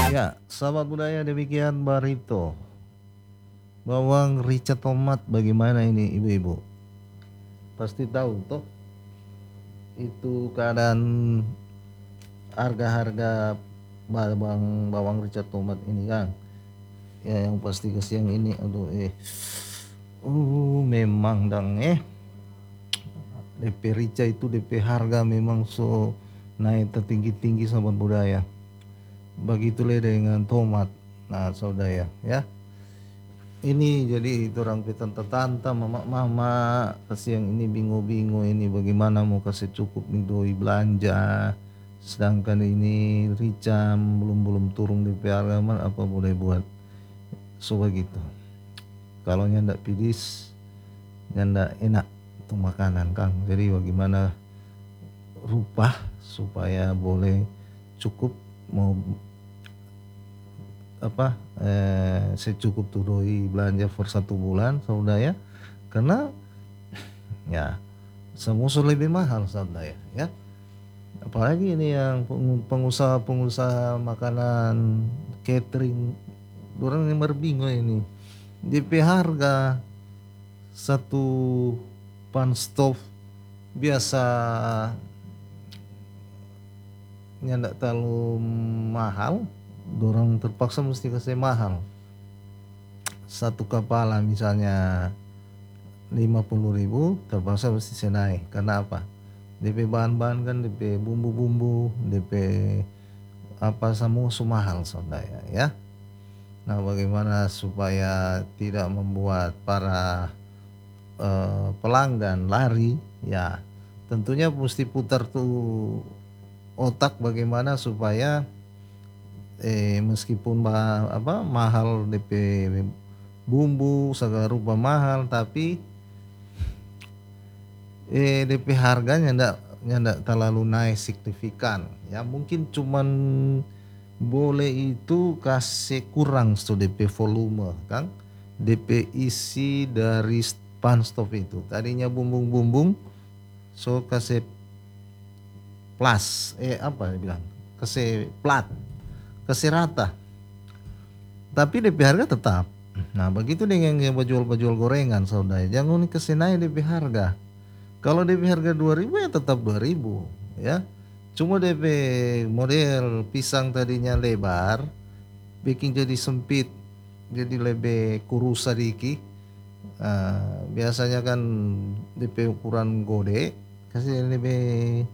Ya, sahabat budaya demikian Barito. Bawang rica tomat bagaimana ini ibu-ibu? Pasti tahu toh itu keadaan harga-harga bawang rica tomat ini kan. Ya yang pasti ke siang ini aduh memang dang DP rica itu DP harga memang so naik tertinggi-tinggi sahabat budaya. Begitulah dengan tomat. Nah, saudara ya. Ini jadi orang tante-tante mama kasih yang ini bingung-bingung ini bagaimana mau kasih cukup nih doi belanja, sedangkan ini ricam belum turun di harga apa boleh buat so begitu. Kalau nyandak pedis nyandak enak untuk makanan Kang, jadi bagaimana rupa supaya boleh cukup mau secukup tuh doi belanja for 1 bulan saudara ya, karena ya semua lebih mahal saudara ya, apalagi ini yang pengusaha makanan catering orang yang berbingung ini DP harga satu pan stove biasa nyandak terlalu mahal, dorang terpaksa mesti kasih mahal. Satu kepala misalnya 50.000 terpaksa mesti senai. Karena apa? DP bahan-bahan kan DP bumbu-bumbu DP apa semua mahal saudara ya. Nah bagaimana supaya tidak membuat para pelanggan lari ya, tentunya mesti putar tuh otak bagaimana supaya meskipun mahal DP bumbu segala rupa mahal, tapi DP harganya ndak terlalu naik signifikan ya, mungkin cuman boleh itu kasih kurang so DP volume kan, DP isi dari pan stove itu tadinya bumbung so kasih plus apa dia bilang kasih plat kasih rata, tapi DP harga tetap. Nah begitu dengan yang jual gorengan saudara, jangan kasih naik DP harga. Kalau DP harga 2.000 ya tetap 2.000 ya. Cuma DP model pisang tadinya lebar bikin jadi sempit, jadi lebih kurus sedikit. Biasanya kan DP ukuran gede kasih lebih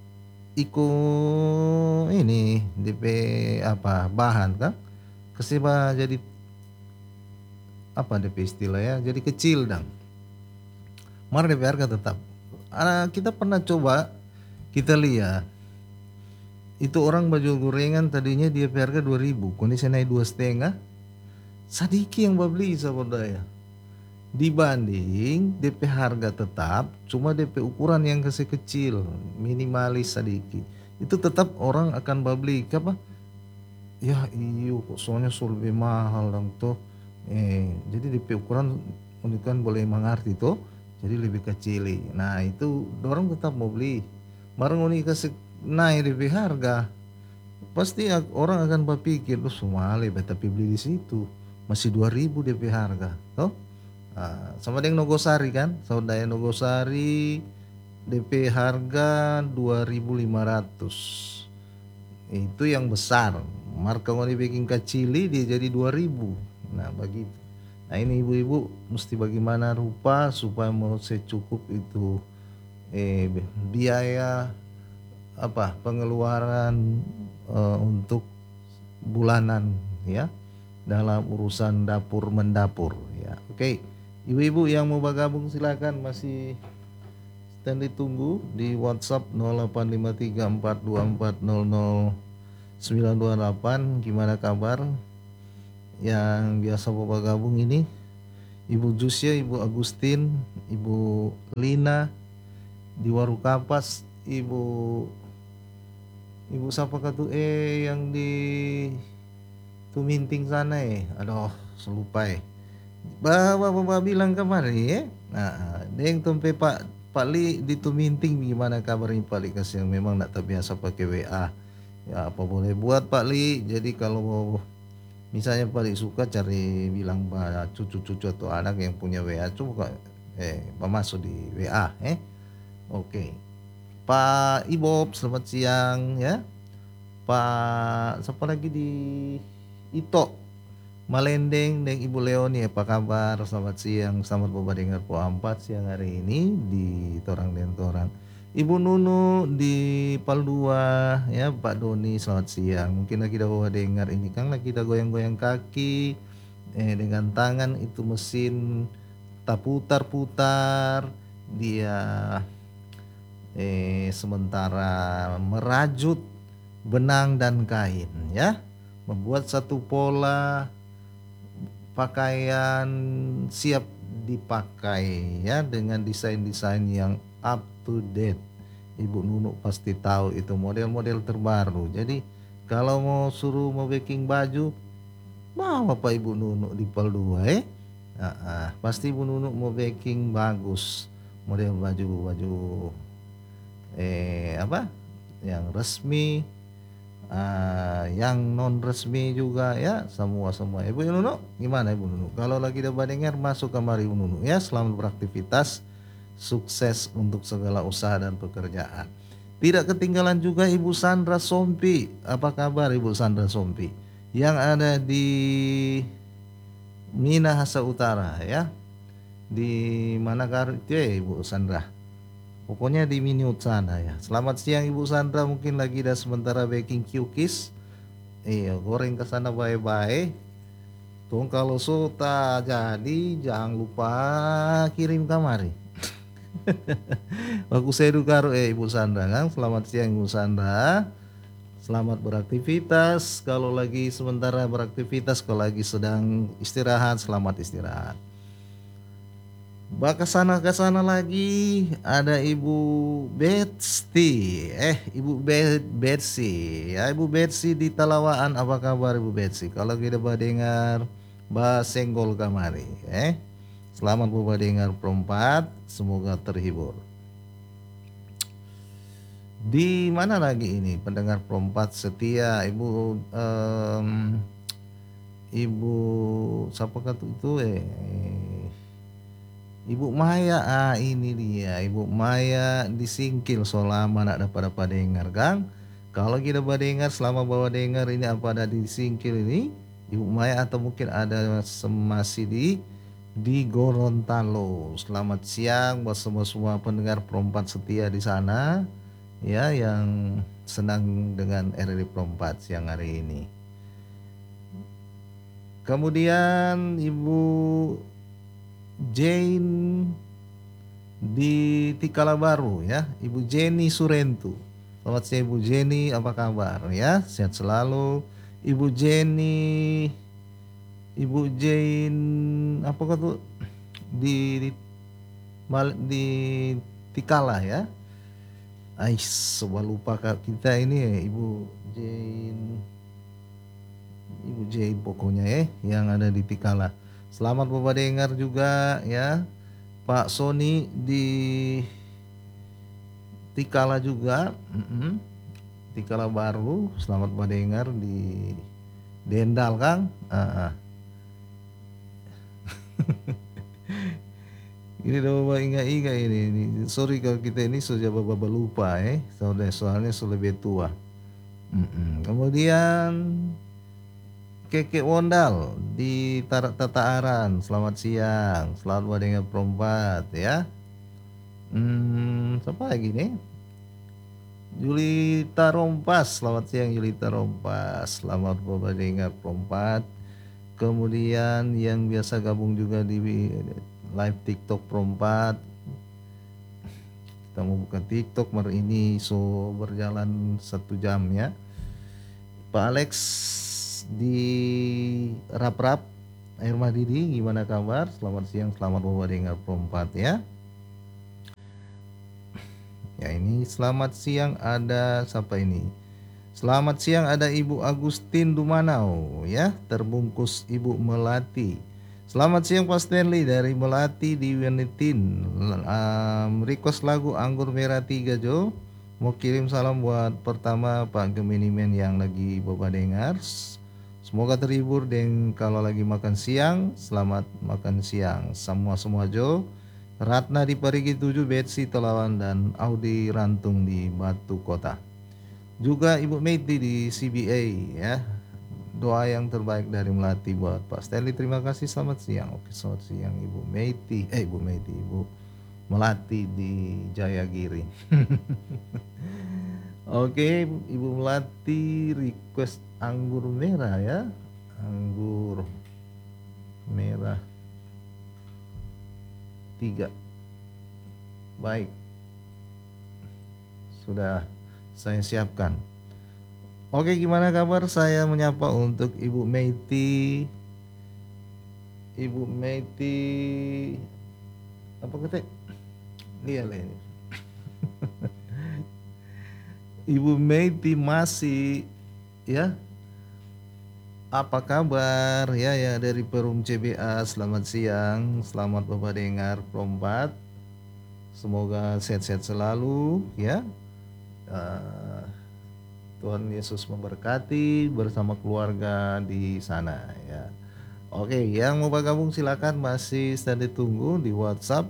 ini DP bahan kan kasih jadi DP istilah ya, jadi kecil dong. Mar DP harga tetap. Kita pernah coba kita lihat itu orang baju gorengan tadinya dia harga 2.000, kondisi naik 2,5, sedikit yang beli sahabat ya. Dibanding DP harga tetap, cuma DP ukuran yang kasih kecil, minimalis sedikit, itu tetap orang akan beli apa? Ya iyo kok soalnya lebih mahal dong tuh. Jadi DP ukuran kan boleh mengerti tuh, jadi lebih kecil. Nah itu orang tetap mau beli. Barang ini kasih naik DP harga, pasti orang akan berpikir lu semua tapi beli di situ masih 2.000 DP harga, toh. Sama dengan Nogosari kan, saudara Nogosari DP harga 2.500, itu yang besar. Marka mau dibikin kecil dia jadi 2.000. Nah begitu. Nah ini ibu-ibu mesti bagaimana rupa supaya mau secukup itu biaya pengeluaran untuk bulanan ya dalam urusan dapur mendapur ya. Oke. Ibu-ibu yang mau bergabung silakan, masih stand ditunggu di WhatsApp 085342400928. Gimana kabar yang biasa mau bergabung ini? Ibu Jusia, Ibu Agustin, Ibu Lina di Waru Kapas, Ibu siapa katu yang di Tuminting sana aduh selupa Bapak bilang kemarin nah deng tempe Pak Li di Tuminting, gimana kabarnya Pak Li, kasih yang memang tak terbiasa pakai WA Ya apa boleh buat Pak Li. Jadi kalau mau misalnya Pak Li suka cari bilang cucu-cucu atau anak yang punya WA coba Pak masuk di WA Oke. Pak Ibob selamat siang ya. Pak siapa lagi di Ito Malendeng dan Ibu Leoni apa kabar? Selamat siang, selamat bapak dengar po 4 siang hari ini di Torang dan Torang. Ibu Nunu di Paldua ya Pak Doni selamat siang. Mungkin lagi dah bapak dengar ini kan lagi dah goyang-goyang kaki dengan tangan itu mesin tak putar-putar dia sementara merajut benang dan kain ya, membuat satu pola pakaian siap dipakai ya dengan desain-desain yang up to date. Ibu Nunu pasti tahu itu model-model terbaru. Jadi kalau mau baking baju, mau apa Ibu Nunu di Pal 2 pasti Ibu Nunu mau baking bagus. Model baju-baju apa? Yang resmi, yang non resmi juga ya, semua Ibu Nunu gimana Ibu Nunu kalau lagi ada dengar masuk kamar Ibu Nunu ya. Selamat beraktivitas, sukses untuk segala usaha dan pekerjaan. Tidak ketinggalan juga Ibu Sandra Sompi. Apa kabar Ibu Sandra Sompi yang ada di Minahasa Utara ya, di mana itu ya Ibu Sandra, pokoknya di Minute sana ya. Selamat siang Ibu Sandra, mungkin lagi dah sementara baking cookies. Iya, goreng ke sana bye-bye. Tuh kalau sudah jadi jangan lupa kirim kamari. Aku sedu karo Ibu Sandra kan. Selamat siang Ibu Sandra. Selamat beraktivitas. Kalau lagi sementara beraktivitas, kalau lagi sedang istirahat, selamat istirahat. Ke sana lagi ada Ibu Betsy. Ibu Betsy. Ya, Ibu Betsy di Talawaan. Apa kabar Ibu Betsy? Kalau kita dengar senggol kamari. Selamat bapak dengar perempat. Semoga terhibur. Di mana lagi ini pendengar perempat setia Ibu siapa kata itu Ibu Maya. Ini dia Ibu Maya disingkil selama nak dapat dengar kan. Kalau kita dengar selama bawa dengar ini apa ada disingkil ini Ibu Maya atau mungkin ada masih di Gorontalo. Selamat siang buat semua pendengar perempat setia di sana ya, yang senang dengan RRI Perempat siang hari ini. Kemudian Ibu Jane di Tikala Baru ya, Ibu Jenny Surentu. Selamat siang Ibu Jenny, apa kabar ya? Sehat selalu. Ibu Jenny, Ibu Jane apa tuh di Tikala ya. Coba lupa kita ini Ibu Jane pokoknya yang ada di Tikala. Selamat bapak dengar juga ya. Pak Sony di Tikala juga, Tikala Baru. Selamat bapak dengar di Dendal Kang. Ini udah bapak ingat-ingat ini. Sorry kalau kita ini sudah bapak lupa soalnya sudah lebih tua. Kemudian Keke Wondal di Tataaran. Selamat siang, selamat dengan perempat ya. Siapa lagi nih? Julita Rompas. Selamat siang Julita Rompas. Selamat bapak dengan perempat. Kemudian yang biasa gabung juga di live TikTok perempat. Kita mau buka TikTok hari ini berjalan 1 jam ya. Pak Alex di Rap Air Madidi, gimana kabar? Selamat siang, selamat bapak dengar perempat ya. Ya ini selamat siang ada siapa ini? Selamat siang ada Ibu Agustin Dumanau ya, terbungkus Ibu Melati. Selamat siang Pak Stanley dari Melati di Wenitin. Request lagu Anggur Merah 3 Jo. Mau kirim salam buat pertama Pak Geminiman yang lagi Bapak dengar. Semoga terhibur dan kalau lagi makan siang, selamat makan siang. Semua Jo, Ratna di Parigi 7, Betsy Telawan dan Audi Rantung di Batu Kota. Juga Ibu Meti di CBA ya. Doa yang terbaik dari Melati buat Pak Stanley. Terima kasih, selamat siang. Oke, selamat siang Ibu Meti. Ibu Melati di Jayagiri. Oke, Ibu Melati request anggur merah ya. Anggur merah 3. Baik, sudah saya siapkan. Oke, gimana kabar? Saya menyapa untuk Ibu Meti. Ibu Meti apa kata? Lihat ini. Ibu Meti masih ya. Apa kabar? Ya dari Perum CBA. Selamat siang. Selamat Bapak dengar Prompat. Semoga sehat-sehat selalu ya. Tuhan Yesus memberkati bersama keluarga di sana ya. Oke, yang mau bergabung silakan, masih stand ditunggu di WhatsApp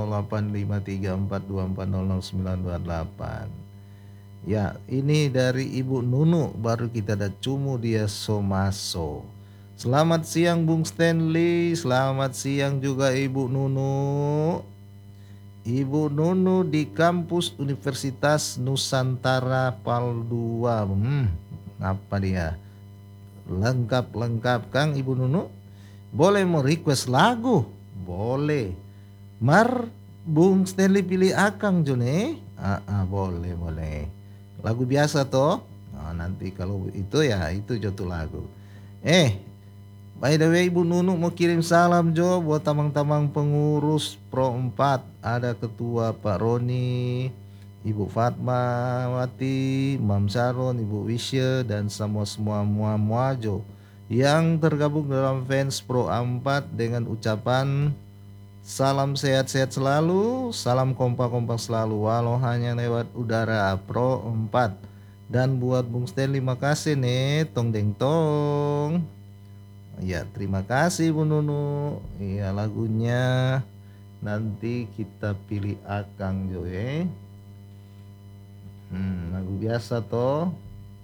085342400928. Ya, ini dari Ibu Nunu, baru kita ada Cumu dia Somaso. Selamat siang Bung Stanley, selamat siang juga Ibu Nunu. Ibu Nunu di kampus Universitas Nusantara Paldua. Apa dia? Lengkap Kang Ibu Nunu. Boleh mau request lagu? Boleh. Mar Bung Stanley pilih Akang Jone. Boleh. Lagu biasa toh. Nanti kalau itu ya itu jatuh lagu. By the way, Ibu Nunu mau kirim salam Jo buat tamang-tamang pengurus Pro 4. Ada Ketua Pak Roni, Ibu Fatmawati, Mam Sharon, Ibu Wisya dan semua Jo yang tergabung dalam fans Pro 4 dengan ucapan salam sehat-sehat selalu, salam kompak-kompak selalu walau hanya lewat udara Pro 4. Dan buat Bung Stanley makasih nih, tong deng tong. Ya, terima kasih Bu Nunu. Iya, lagunya nanti kita pilih Akang Jo ya. Lagu biasa toh.